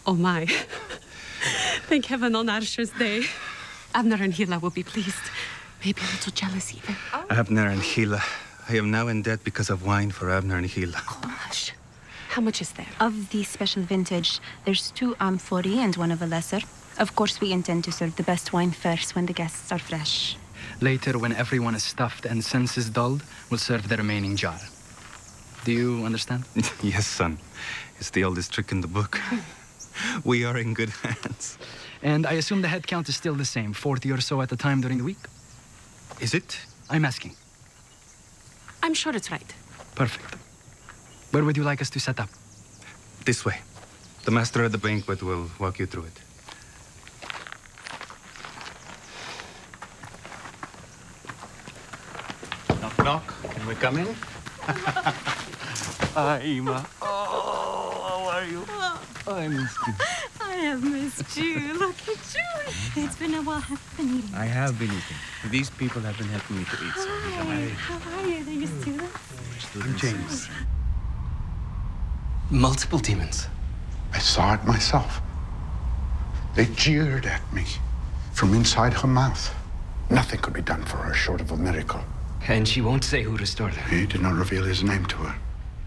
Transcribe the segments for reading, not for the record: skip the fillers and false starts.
Oh my. Thank heaven on Arsher's day. Abner and Hila will be pleased. Maybe a little jealous even. Oh. Abner and Hila. I am now in debt because of wine for Abner and Hila. Oh, hush. How much is there? Of the special vintage, there's 2 amphorae and 1 of a lesser. Of course, we intend to serve the best wine first when the guests are fresh. Later, when everyone is stuffed and senses dulled, we'll serve the remaining jar. Do you understand? Yes, son. It's the oldest trick in the book. We are in good hands. And I assume the head count is still the same, 40 or so at a time during the week? Is it? I'm asking. I'm sure it's right. Perfect. Where would you like us to set up? This way. The master of the banquet will walk you through it. Knock, knock. Can we come in? Hi, Ima. Oh, how are you? I missed you. I have missed you. Look at you. It's been a while. Have you been eating? I have been eating. These people have been helping me to eat. So Hi. How are you? Are you students? I'm James. Multiple demons. I saw it myself. They jeered at me from inside her mouth. Nothing could be done for her short of a miracle. And she won't say who restored her. He did not reveal his name to her.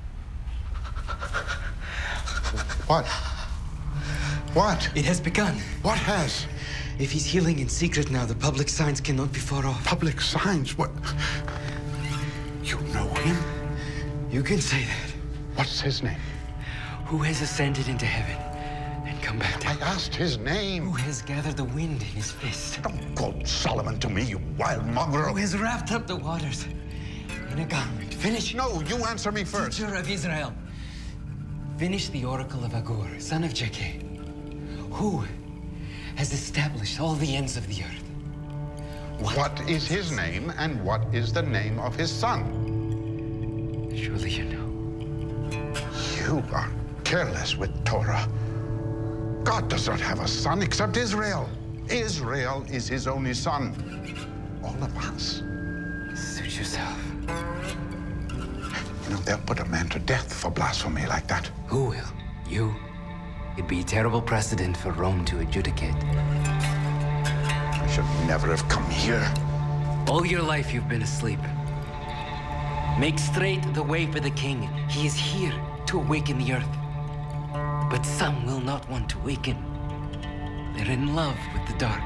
What? What? It has begun. What has? If he's healing in secret now, the public signs cannot be far off. Public signs? What? You know him? You can say that. What's his name? Who has ascended into heaven and come back down? I asked his name. Who has gathered the wind in his fist? Don't call Solomon to me, you wild mongrel. Who has wrapped up the waters in a garment? Finish. No, you answer me first. Teacher of Israel. Finish the oracle of Agur, son of Jakeh. Who has established all the ends of the earth? What is his name and what is the name of his son? Surely you know. You are careless with Torah. God does not have a son except Israel. Israel is his only son. All of us. Suit yourself. You know, they'll put a man to death for blasphemy like that. Who will? You? It'd be a terrible precedent for Rome to adjudicate. I should never have come here. All your life you've been asleep. Make straight the way for the king. He is here to awaken the earth. But some will not want to waken. They're in love with the dark.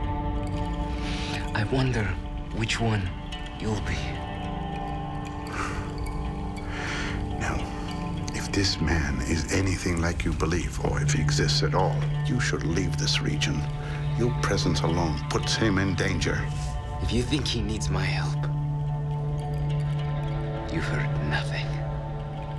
I wonder which one you'll be. Now, if this man is anything like you believe, or if he exists at all, you should leave this region. Your presence alone puts him in danger. If you think he needs my help, you've heard nothing.